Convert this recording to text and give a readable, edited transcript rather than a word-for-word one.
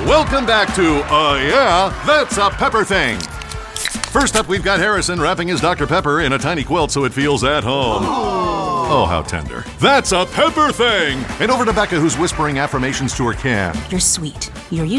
Welcome back to Yeah, That's a Pepper Thing. First up, we've got Harrison wrapping his Dr. Pepper in a tiny quilt so it feels at home. Oh, how tender. That's a Pepper Thing. And over to Becca, who's whispering affirmations to her can. You're sweet. You're